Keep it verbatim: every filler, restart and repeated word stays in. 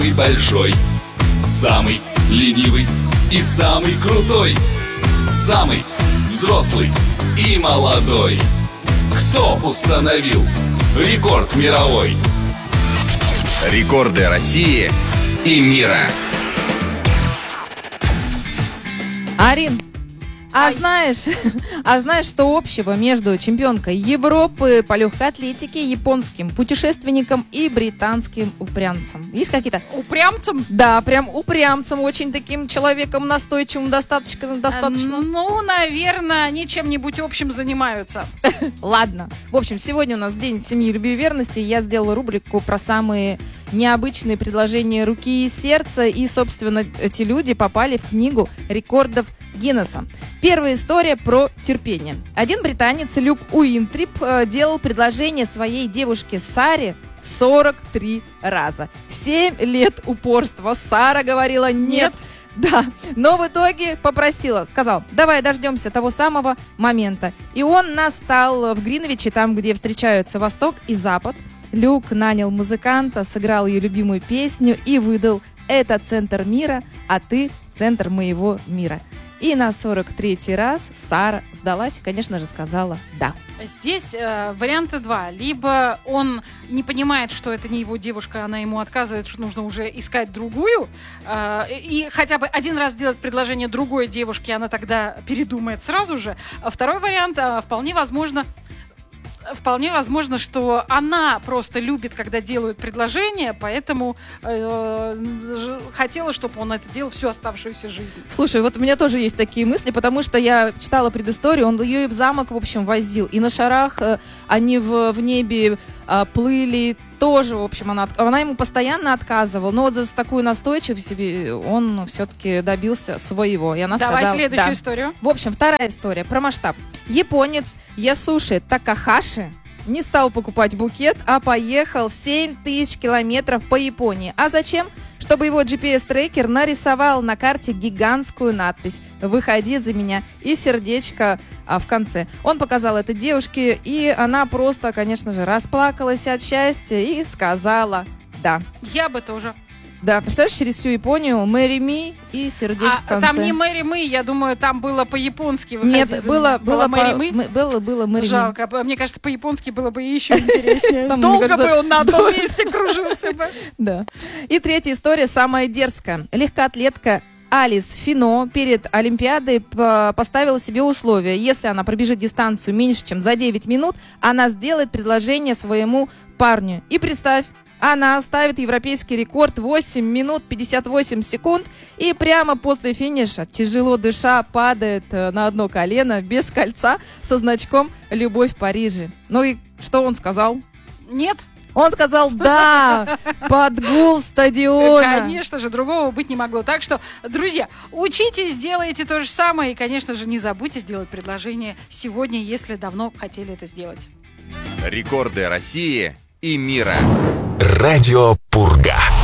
большой, самый ленивый и самый крутой, самый взрослый и молодой. Кто установил рекорд мировой? Рекорды России и мира. Арин, а знаешь, а знаешь, что общего между чемпионкой Европы по легкой атлетике, японским путешественником и британским упрямцем? Есть какие-то... Упрямцем? Да, прям упрямцем, очень таким человеком настойчивым, достаточно, достаточно. А, ну, наверное, они чем-нибудь общим занимаются. Ладно. В общем, сегодня у нас День семьи, любви и верности. Я сделала рубрику про самые необычные предложения руки и сердца. И, собственно, эти люди попали в книгу рекордов Гиннесса. Первая история про терпение. Один британец, Люк Уинтрип, делал предложение своей девушке Саре сорок три раза. семь лет упорства. Сара говорила нет. нет. Да, но в итоге попросила, сказал, давай дождемся того самого момента. И он настал в Гринвиче, там, где встречаются Восток и Запад. Люк нанял музыканта, сыграл ее любимую песню и выдал: «Это центр мира, а ты центр моего мира». И на сорок третий раз Сара сдалась и, конечно же, сказала «да». Здесь э, варианта два. Либо он не понимает, что это не его девушка, она ему отказывает, что нужно уже искать другую. Э, и хотя бы один раз делать предложение другой девушке, она тогда передумает сразу же. А второй вариант, э, вполне возможно... Вполне возможно, что она просто любит, когда делают предложение, поэтому э, хотела, чтобы он это делал всю оставшуюся жизнь. Слушай, вот у меня тоже есть такие мысли, потому что я читала предысторию, он ее и в замок, в общем, возил, и на шарах э, они в, в небе э, плыли, тоже, в общем, она, она ему постоянно отказывала, но вот за такую настойчивость он все-таки добился своего. И она Давай сказала, следующую да. историю. В общем, вторая история про масштаб. Японец Ясуши Такахаши не стал покупать букет, а поехал семь тысяч километров по Японии. А зачем? Чтобы его джи пи эс-трекер нарисовал на карте гигантскую надпись «Выходи за меня» и сердечко а, в конце. Он показал это девушке, и она просто, конечно же, расплакалась от счастья и сказала «да». Я бы тоже. Да, представляешь, через всю Японию «Marry me» и сердечко а, в конце. Там не «Marry me», я думаю, там было по-японски. Нет, было, было, было, по, было, было «Marry me». Жалко, мне кажется, по-японски было бы еще интереснее. Долго бы он на одном месте кружился бы. Да. И третья история, самая дерзкая. Легкоатлетка Алис Фино перед Олимпиадой поставила себе условие: если она пробежит дистанцию меньше, чем за девять минут, она сделает предложение своему парню. И представь, она ставит европейский рекорд восемь минут пятьдесят восемь секунд и прямо после финиша, тяжело дыша, падает на одно колено без кольца со значком «Любовь в Париже». Ну и что он сказал? Нет. Он сказал «да» под гул стадиона. Конечно же, другого быть не могло. Так что, друзья, учитесь, делайте то же самое. И, конечно же, не забудьте сделать предложение сегодня, если давно хотели это сделать. Рекорды России и мира. Радио Пурга.